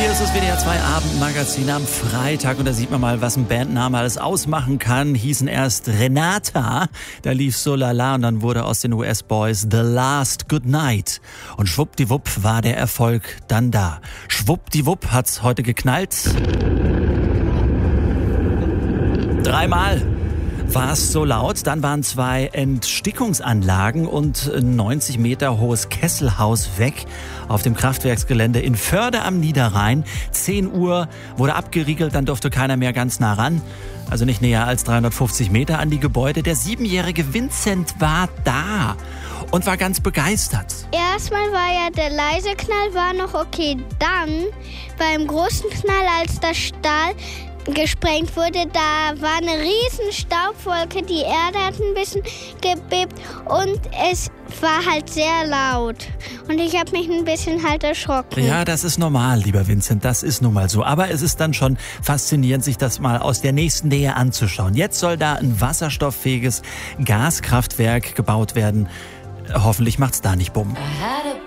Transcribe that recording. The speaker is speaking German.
Hier ist das WDR 2 Abendmagazin am Freitag und da sieht man mal, was ein Bandname alles ausmachen kann. Hießen erst Renata, da lief So Lala und dann wurde aus den US-Boys The Last Goodnight. Und schwuppdiwupp war der Erfolg dann da. Schwuppdiwupp hat's heute geknallt. 3-mal war es so laut, dann waren 2 Entstickungsanlagen und ein 90 Meter hohes Kesselhaus weg auf dem Kraftwerksgelände in Förde am Niederrhein. 10 Uhr wurde abgeriegelt, dann durfte keiner mehr ganz nah ran. Also nicht näher als 350 Meter an die Gebäude. Der 7-jährige Vincent war da und war ganz begeistert. Erstmal war ja der leise Knall war noch okay. Dann beim großen Knall, als der Stahl gesprengt wurde, da war eine riesen Staubwolke, die Erde hat ein bisschen gebebt und es war halt sehr laut. Und ich habe mich ein bisschen halt erschrocken. Ja, das ist normal, lieber Vincent, das ist nun mal so. Aber es ist dann schon faszinierend, sich das mal aus der nächsten Nähe anzuschauen. Jetzt soll da ein wasserstofffähiges Gaskraftwerk gebaut werden. Hoffentlich macht's da nicht bumm.